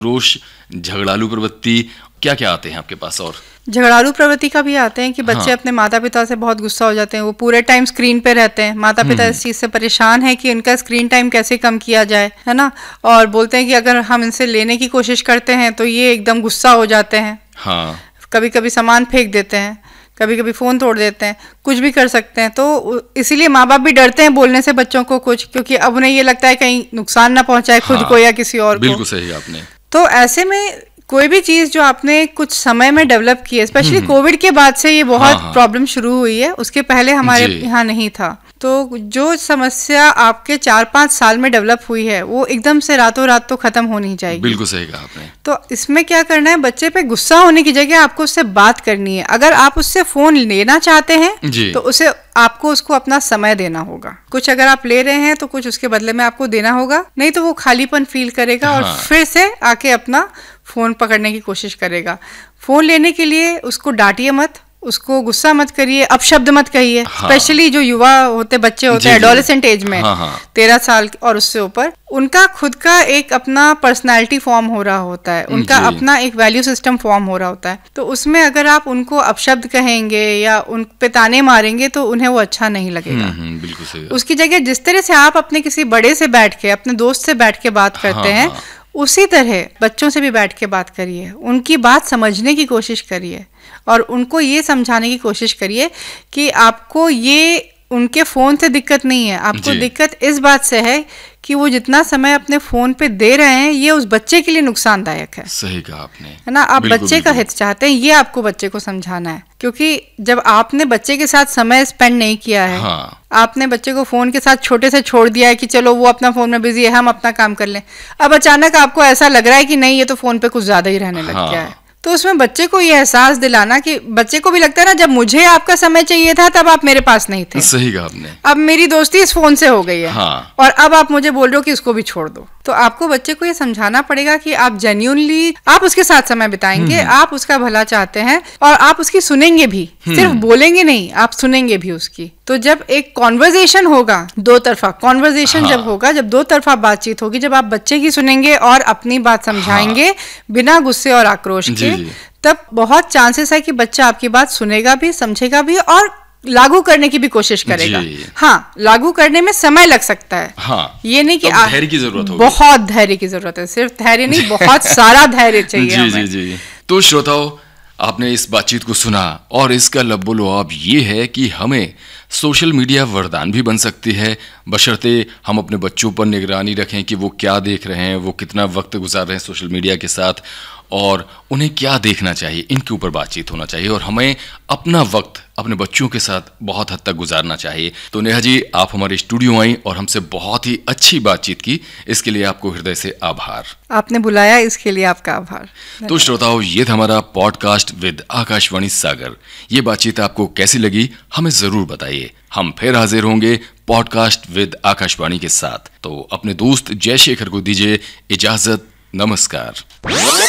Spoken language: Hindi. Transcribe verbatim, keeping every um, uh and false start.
रोष, झगड़ालू प्रवृत्ति, क्या क्या आते हैं आपके पास? और झगड़ालू प्रवृत्ति का भी आते हैं कि बच्चे हाँ। अपने माता पिता से बहुत गुस्सा हो जाते हैं, वो पूरे टाइम स्क्रीन पे रहते हैं, माता पिता इस चीज़ से परेशान है कि उनका स्क्रीन टाइम कैसे कम किया जाए, है ना। और बोलते हैं कि अगर हम इनसे लेने की कोशिश करते हैं तो ये एकदम गुस्सा हो जाते हैं। हाँ। कभी कभी सामान फेंक देते हैं, कभी कभी फ़ोन तोड़ देते हैं, कुछ भी कर सकते हैं। तो इसीलिए माँ बाप भी डरते हैं बोलने से बच्चों को कुछ, क्योंकि अब उन्हें ये लगता है कहीं नुकसान ना पहुंचाए खुद हाँ। को या किसी और को। बिल्कुल सही आपने। तो ऐसे में कोई भी चीज़ जो आपने कुछ समय में डेवलप की है, स्पेशली कोविड के बाद से ये बहुत हाँ, हाँ. प्रॉब्लम शुरू हुई है, उसके पहले हमारे यहाँ नहीं था। तो जो समस्या आपके चार पाँच साल में डेवलप हुई है वो एकदम से रातों रात तो खत्म हो नहीं जाएगी। बिल्कुल सही कहा आपने। तो इसमें क्या करना है, बच्चे पे गुस्सा होने की जगह आपको उससे बात करनी है। अगर आप उससे फोन लेना चाहते हैं तो उसे आपको उसको अपना समय देना होगा। कुछ अगर आप ले रहे हैं तो कुछ उसके बदले में आपको देना होगा, नहीं तो वो खालीपन फील करेगा हाँ। और फिर से आके अपना फोन पकड़ने की कोशिश करेगा। फोन लेने के लिए उसको डांटिए मत, उसको गुस्सा मत करिए, अपशब्द मत कहिए। स्पेशली हाँ। जो युवा होते बच्चे होते हैं एडोलेसेंट एज में हाँ हाँ। तेरह साल और उससे ऊपर, उनका खुद का एक अपना पर्सनालिटी फॉर्म हो रहा होता है, उनका अपना एक वैल्यू सिस्टम फॉर्म हो रहा होता है। तो उसमें अगर आप उनको अपशब्द कहेंगे या उन पे ताने मारेंगे तो उन्हें वो अच्छा नहीं लगेगा। बिल्कुल सही। उसकी जगह जिस तरह से आप अपने किसी बड़े से बैठ के, अपने दोस्त से बैठ के बात करते हैं, उसी तरह बच्चों से भी बैठ के बात करिए, उनकी बात समझने की कोशिश करिए और उनको ये समझाने की कोशिश करिए कि आपको ये उनके फ़ोन से दिक्कत नहीं है, आपको दिक्कत इस बात से है कि वो जितना समय अपने फ़ोन पे दे रहे हैं ये उस बच्चे के लिए नुकसानदायक है। सही कहा आपने, है ना। आप बच्चे का हित चाहते हैं, ये आपको बच्चे को समझाना है, क्योंकि जब आपने बच्चे के साथ समय स्पेंड नहीं किया है हाँ। आपने बच्चे को फ़ोन के साथ छोटे से छोड़ दिया है कि चलो वो अपना फ़ोन में बिजी है, हम अपना काम कर लें। अब अचानक आपको ऐसा लग रहा है कि नहीं, ये तो फ़ोन पे कुछ ज़्यादा ही रहने लग गया है। तो उसमें बच्चे को ये एहसास दिलाना कि बच्चे को भी लगता है ना, जब मुझे आपका समय चाहिए था तब आप मेरे पास नहीं थे। सही कहा आपने। अब मेरी दोस्ती इस फोन से हो गई है हाँ। और अब आप मुझे बोल रहे हो कि इसको भी छोड़ दो। तो आपको बच्चे को ये समझाना पड़ेगा कि आप जेन्युइनली आप उसके साथ समय बिताएंगे, आप उसका भला चाहते हैं और आप उसकी सुनेंगे भी, सिर्फ बोलेंगे नहीं, आप सुनेंगे भी उसकी। तो जब एक कॉन्वर्जेशन होगा, दो तरफा कॉन्वर्जेशन हाँ। जब होगा, जब दो तरफा बातचीत होगी, जब आप बच्चे की सुनेंगे और अपनी बात समझाएंगे हाँ। बिना गुस्से और आक्रोश के, तब बहुत चांसेस है कि बच्चा आपकी बात सुनेगा भी, समझेगा भी और लागू करने की भी कोशिश करेगा। हाँ, लागू करने में समय लग सकता है हाँ। ये नहीं कि तो धैर्य की जरूरत होगी। बहुत धैर्य की जरूरत है, सिर्फ धैर्य नहीं, बहुत सारा धैर्य चाहिए जी, जी, जी। तो श्रोताओ, आपने इस बातचीत को सुना और इसका लब्बो-लुआब ये है कि हमें सोशल मीडिया वरदान भी बन सकती है, बशर्ते हम अपने बच्चों पर निगरानी रखें कि वो क्या देख रहे हैं, वो कितना वक्त गुजार रहे हैं सोशल मीडिया के साथ और उन्हें क्या देखना चाहिए, इनके ऊपर बातचीत होना चाहिए और हमें अपना वक्त अपने बच्चों के साथ बहुत हद तक गुजारना चाहिए। तो नेहा जी, आप हमारे स्टूडियो आई और हमसे बहुत ही अच्छी बातचीत की, इसके लिए आपको हृदय से आभार। आपने बुलाया, इसके लिए आपका आभार। तो श्रोताओं, ये था हमारा पॉडकास्ट विद आकाशवाणी सागर। ये बातचीत आपको कैसी लगी हमें जरूर बताइए। हम फिर हाजिर होंगे पॉडकास्ट विद आकाशवाणी के साथ। तो अपने दोस्त जय शेखर को दीजिए इजाजत। नमस्कार।